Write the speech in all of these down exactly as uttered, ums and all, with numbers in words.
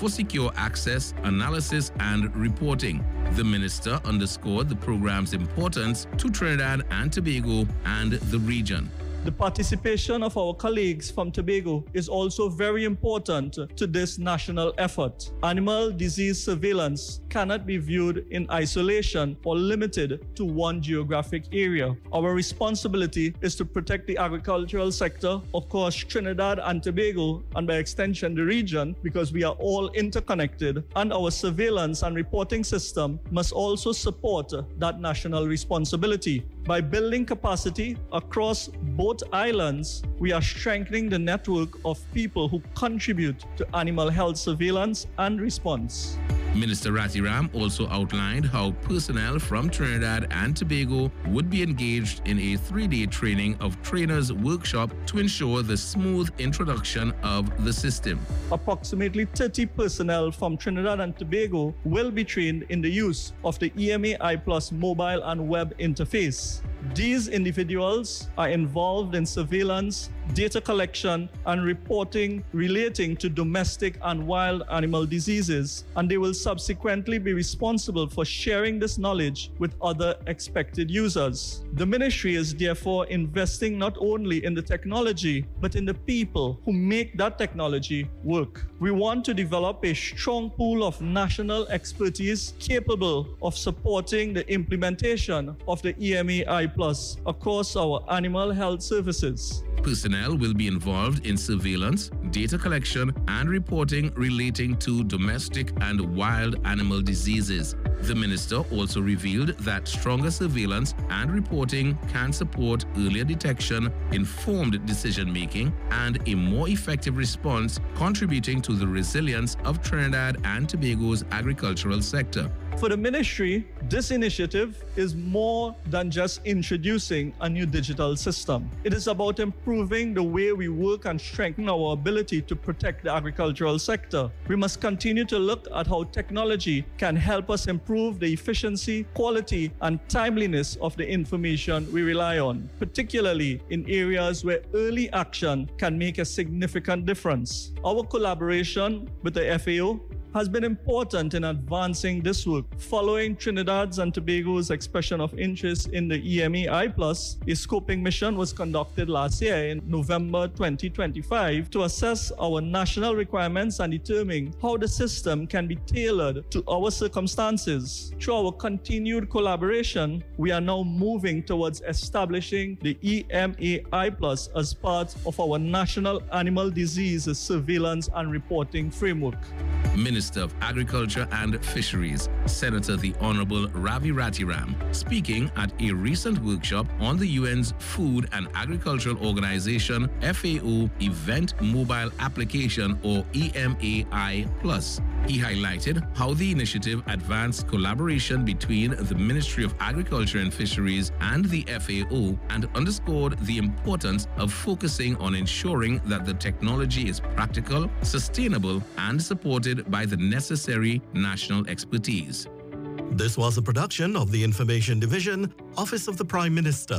for secure access, analysis, and reporting. The minister underscored the program's importance to Trinidad and Tobago and the region. The participation of our colleagues from Tobago is also very important to this national effort. Animal disease surveillance cannot be viewed in isolation or limited to one geographic area. Our responsibility is to protect the agricultural sector, of course Trinidad and Tobago, and by extension the region, because we are all interconnected, and our surveillance and reporting system must also support that national responsibility. By building capacity across both islands, we are strengthening the network of people who contribute to animal health surveillance and response. Minister Rathiram also outlined how personnel from Trinidad and Tobago would be engaged in a three-day training of trainers workshop to ensure the smooth introduction of the system. Approximately thirty personnel from Trinidad and Tobago will be trained in the use of the E M A I Plus mobile and web interface. These individuals are involved in surveillance, data collection, and reporting relating to domestic and wild animal diseases, and they will subsequently be responsible for sharing this knowledge with other expected users. The ministry is therefore investing not only in the technology, but in the people who make that technology work. We want to develop a strong pool of national expertise capable of supporting the implementation of the E M A I Plus across our animal health services. Personnel will be involved in surveillance, data collection, and reporting relating to domestic and wild animal diseases. The minister also revealed that stronger surveillance and reporting can support earlier detection, informed decision-making, and a more effective response, contributing to the resilience of Trinidad and Tobago's agricultural sector. For the ministry, this initiative is more than just introducing a new digital system. It is about improving the way we work and strengthen our ability to protect the agricultural sector. We must continue to look at how technology can help us improve the efficiency, quality, and timeliness of the information we rely on, particularly in areas where early action can make a significant difference. Our collaboration with the F A O has been important in advancing this work. Following Trinidad's and Tobago's expression of interest in the E M A I Plus, a scoping mission was conducted last year in November twenty twenty-five to assess our national requirements and determine how the system can be tailored to our circumstances. Through our continued collaboration, we are now moving towards establishing the E M A I Plus as part of our national animal disease surveillance and reporting framework. Minister of Agriculture and Fisheries, Senator the Honorable Ravi Rathiram, speaking at a recent workshop on the U N's Food and Agricultural Organization F A O Event Mobile Application or E M A I Plus. He highlighted how the initiative advanced collaboration between the Ministry of Agriculture and Fisheries and the F A O and underscored the importance of focusing on ensuring that the technology is practical, sustainable, and supported by the necessary national expertise. This was a production of the Information Division, Office of the Prime Minister.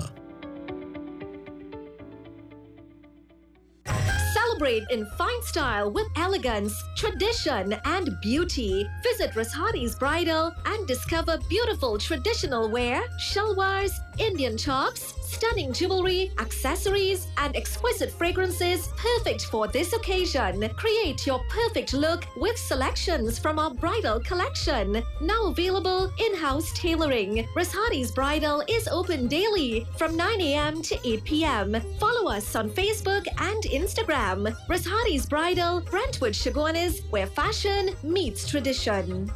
Celebrate in fine style with elegance, tradition, and beauty. Visit Rashadi's Bridal and discover beautiful traditional wear, shalwars, Indian tops, stunning jewelry, accessories, and exquisite fragrances perfect for this occasion. Create your perfect look with selections from our bridal collection. Now available in-house tailoring. Rashadi's Bridal is open daily from nine a m to eight p m Follow us on Facebook and Instagram. Rashadi's Bridal, Brentwood Chaguanas, where fashion meets tradition.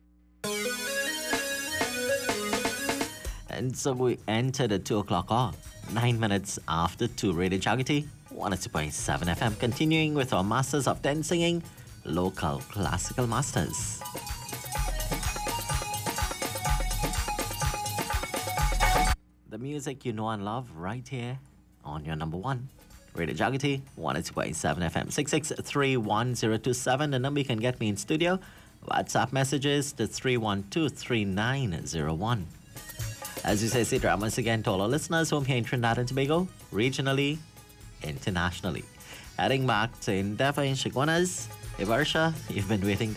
And so we enter the two o'clock hour, nine minutes after two. Radio Jagati, one oh two point seven F M, continuing with our Masters of Dance Singing, local classical masters. The music you know and love right here on your number one. Radio Jagati, one oh two point seven F M, six six three one zero two seven, the number you can get me in studio. WhatsApp messages to three one two three nine zero one. As you say, Sidra, once again to all our listeners home here in Trinidad and Tobago, regionally, internationally. Heading back to Endeavour in Chaguanas, Ivarsha, you've been waiting to